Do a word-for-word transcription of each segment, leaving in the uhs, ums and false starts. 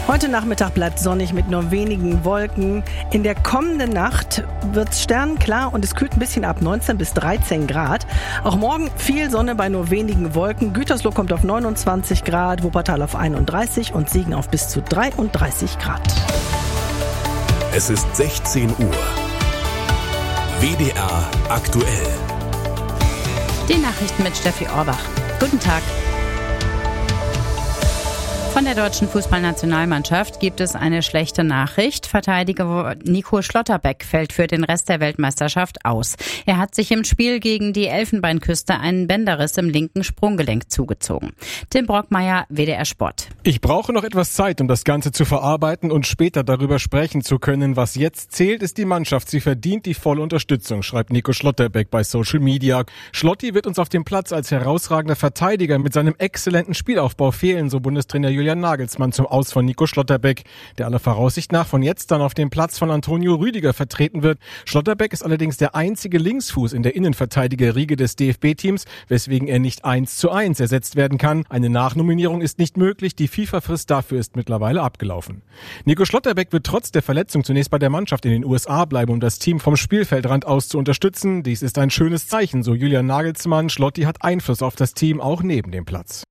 Heute Nachmittag bleibt sonnig mit nur wenigen Wolken. In der kommenden Nacht wird es sternenklar und es kühlt ein bisschen ab, neunzehn bis dreizehn Grad. Auch morgen viel Sonne bei nur wenigen Wolken. Gütersloh kommt auf neunundzwanzig Grad, Wuppertal auf einunddreißig und Siegen auf bis zu dreiunddreißig Grad. Es ist sechzehn Uhr. W D R aktuell. Die Nachrichten mit Steffi Orbach. Guten Tag. Von der deutschen Fußballnationalmannschaft gibt es eine schlechte Nachricht. Verteidiger Nico Schlotterbeck fällt für den Rest der Weltmeisterschaft aus. Er hat sich im Spiel gegen die Elfenbeinküste einen Bänderriss im linken Sprunggelenk zugezogen. Tim Brockmeier, W D R Sport. Ich brauche noch etwas Zeit, um das Ganze zu verarbeiten und später darüber sprechen zu können. Was jetzt zählt, ist die Mannschaft. Sie verdient die volle Unterstützung, schreibt Nico Schlotterbeck bei Social Media. Schlotti wird uns auf dem Platz als herausragender Verteidiger mit seinem exzellenten Spielaufbau fehlen, so Bundestrainer Julian Nagelsmann zum Aus von Nico Schlotterbeck, der aller Voraussicht nach von jetzt dann auf dem Platz von Antonio Rüdiger vertreten wird. Schlotterbeck ist allerdings der einzige Linksfuß in der Innenverteidigerriege des D F B-Teams, weswegen er nicht eins zu eins ersetzt werden kann. Eine Nachnominierung ist nicht möglich, die FIFA-Frist dafür ist mittlerweile abgelaufen. Nico Schlotterbeck wird trotz der Verletzung zunächst bei der Mannschaft in den U S A bleiben, um das Team vom Spielfeldrand aus zu unterstützen. Dies ist ein schönes Zeichen, so Julian Nagelsmann. Schlotti hat Einfluss auf das Team, auch neben dem Platz.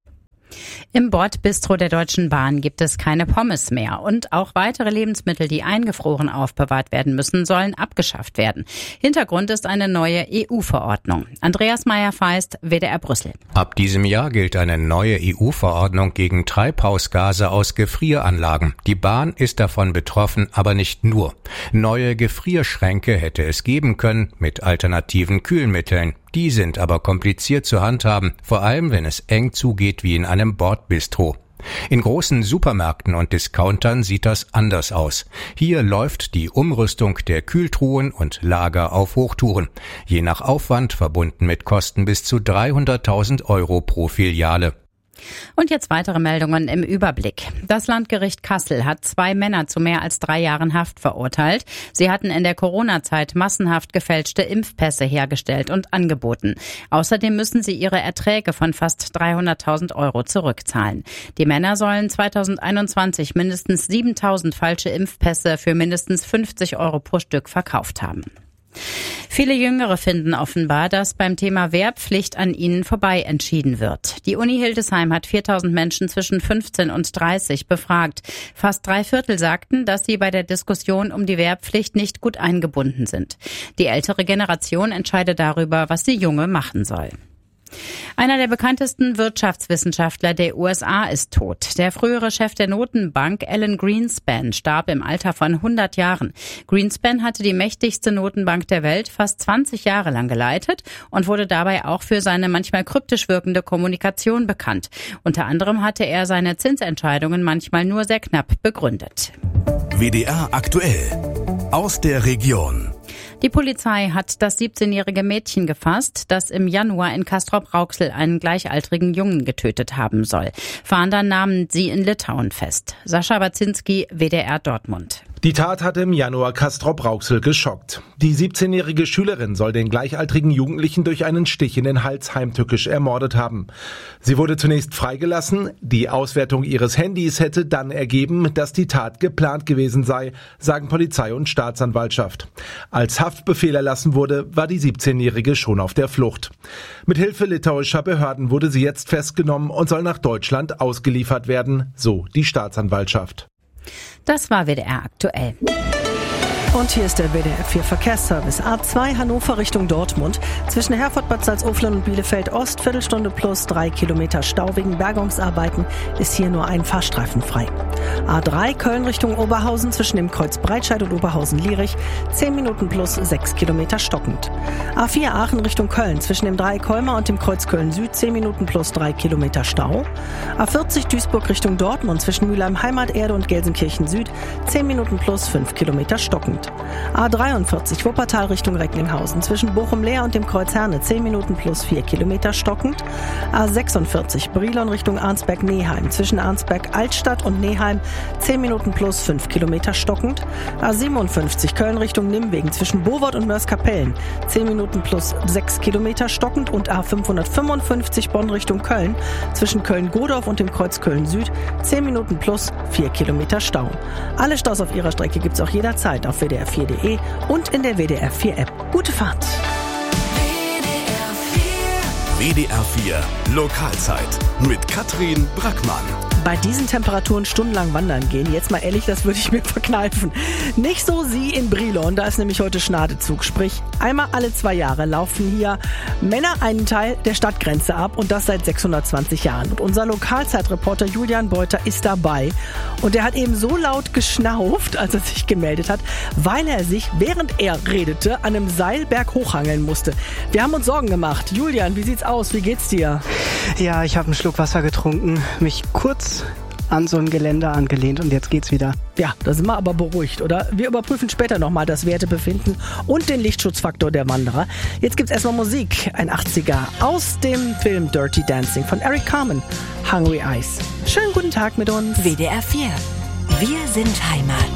Im Bordbistro der Deutschen Bahn gibt es keine Pommes mehr und auch weitere Lebensmittel, die eingefroren aufbewahrt werden müssen, sollen abgeschafft werden. Hintergrund ist eine neue E U-Verordnung. Andreas Meyer-Feist, W D R Brüssel. Ab diesem Jahr gilt eine neue E U-Verordnung gegen Treibhausgase aus Gefrieranlagen. Die Bahn ist davon betroffen, aber nicht nur. Neue Gefrierschränke hätte es geben können mit alternativen Kühlmitteln. Die sind aber kompliziert zu handhaben, vor allem wenn es eng zugeht wie in einem Bordbistro. In großen Supermärkten und Discountern sieht das anders aus. Hier läuft die Umrüstung der Kühltruhen und Lager auf Hochtouren. Je nach Aufwand verbunden mit Kosten bis zu dreihunderttausend Euro pro Filiale. Und jetzt weitere Meldungen im Überblick. Das Landgericht Kassel hat zwei Männer zu mehr als drei Jahren Haft verurteilt. Sie hatten in der Corona-Zeit massenhaft gefälschte Impfpässe hergestellt und angeboten. Außerdem müssen sie ihre Erträge von fast dreihunderttausend Euro zurückzahlen. Die Männer sollen zweitausendeinundzwanzig mindestens siebentausend falsche Impfpässe für mindestens fünfzig Euro pro Stück verkauft haben. Viele Jüngere finden offenbar, dass beim Thema Wehrpflicht an ihnen vorbei entschieden wird. Die Uni Hildesheim hat viertausend Menschen zwischen fünfzehn und dreißig befragt. Fast drei Viertel sagten, dass sie bei der Diskussion um die Wehrpflicht nicht gut eingebunden sind. Die ältere Generation entscheidet darüber, was die Junge machen soll. Einer der bekanntesten Wirtschaftswissenschaftler der U S A ist tot. Der frühere Chef der Notenbank, Alan Greenspan, starb im Alter von hundert Jahren. Greenspan hatte die mächtigste Notenbank der Welt fast zwanzig Jahre lang geleitet und wurde dabei auch für seine manchmal kryptisch wirkende Kommunikation bekannt. Unter anderem hatte er seine Zinsentscheidungen manchmal nur sehr knapp begründet. W D R aktuell. Aus der Region. Die Polizei hat das siebzehnjährige Mädchen gefasst, das im Januar in Castrop-Rauxel einen gleichaltrigen Jungen getötet haben soll. Fahnder nahmen sie in Litauen fest. Sascha Baczynski, W D R Dortmund. Die Tat hatte im Januar Castrop-Rauxel geschockt. Die siebzehnjährige Schülerin soll den gleichaltrigen Jugendlichen durch einen Stich in den Hals heimtückisch ermordet haben. Sie wurde zunächst freigelassen. Die Auswertung ihres Handys hätte dann ergeben, dass die Tat geplant gewesen sei, sagen Polizei und Staatsanwaltschaft. Als Haftbefehl erlassen wurde, war die siebzehnjährige schon auf der Flucht. Mit Hilfe litauischer Behörden wurde sie jetzt festgenommen und soll nach Deutschland ausgeliefert werden, so die Staatsanwaltschaft. Das war W D R aktuell. Und hier ist der W D R vier Verkehrsservice. A zwei Hannover Richtung Dortmund. Zwischen Herford, Bad Salzuflen und Bielefeld Ost, Viertelstunde plus drei Kilometer Stau wegen Bergungsarbeiten, ist hier nur ein Fahrstreifen frei. A drei Köln Richtung Oberhausen zwischen dem Kreuz Breitscheid und Oberhausen-Lierich, zehn Minuten plus sechs Kilometer stockend. A vier Aachen Richtung Köln zwischen dem Dreieck Kolmar und dem Kreuz Köln Süd, zehn Minuten plus drei Kilometer Stau. A vierzig Duisburg Richtung Dortmund zwischen Mülheim Heimaterde und Gelsenkirchen Süd, zehn Minuten plus fünf Kilometer stockend. stockend. A dreiundvierzig Wuppertal Richtung Recklinghausen zwischen Bochum-Leer und dem Kreuz Herne zehn Minuten plus vier Kilometer stockend. A sechsundvierzig Brilon Richtung Arnsberg-Neheim zwischen Arnsberg-Altstadt und Neheim zehn Minuten plus fünf Kilometer stockend. A siebenundfünfzig Köln Richtung Nimwegen zwischen Bowort und Mörs-Kapellen zehn Minuten plus sechs Kilometer stockend und A fünfhundertfünfundfünfzig Bonn Richtung Köln zwischen Köln-Godorf und dem Kreuz Köln-Süd zehn Minuten plus vier Kilometer Stau. Alle Staus auf ihrer Strecke gibt's auch jederzeit auf w d r vier punkt d e und in der W D R vier App. Gute Fahrt! W D R vier Lokalzeit mit Katrin Brackmann. Bei diesen Temperaturen stundenlang wandern gehen, jetzt mal ehrlich, das würde ich mir verkneifen. Nicht so Sie in Brilon, da ist nämlich heute Schnadezug. Sprich, einmal alle zwei Jahre laufen hier Männer einen Teil der Stadtgrenze ab und das seit sechshundertzwanzig Jahren. Und unser Lokalzeitreporter Julian Beuter ist dabei und er hat eben so laut geschnauft, als er sich gemeldet hat, weil er sich, während er redete, an einem Seilberg hochhangeln musste. Wir haben uns Sorgen gemacht. Julian, wie sieht's aus? Wie geht's dir? Ja, ich habe einen Schluck Wasser getrunken, mich kurz an so ein Geländer angelehnt und jetzt geht's wieder. Ja, da sind wir aber beruhigt, oder? Wir überprüfen später nochmal das Wertebefinden und den Lichtschutzfaktor der Wanderer. Jetzt gibt's erstmal Musik, ein achtziger aus dem Film Dirty Dancing von Eric Carmen, Hungry Eyes. Schönen guten Tag mit uns. W D R vier. Wir sind Heimat.